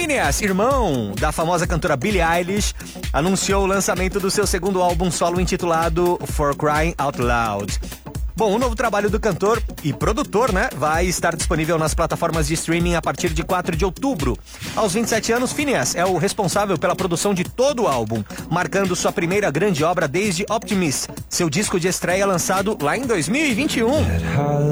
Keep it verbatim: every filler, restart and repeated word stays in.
Phineas, irmão da famosa cantora Billie Eilish, anunciou o lançamento do seu segundo álbum solo intitulado For Crying Out Loud. Bom, o novo trabalho do cantor e produtor, né, vai estar disponível nas plataformas de streaming a partir de quatro de outubro. Aos vinte e sete anos, Phineas é o responsável pela produção de todo o álbum, marcando sua primeira grande obra desde Optimist, seu disco de estreia lançado lá em dois mil e vinte e um.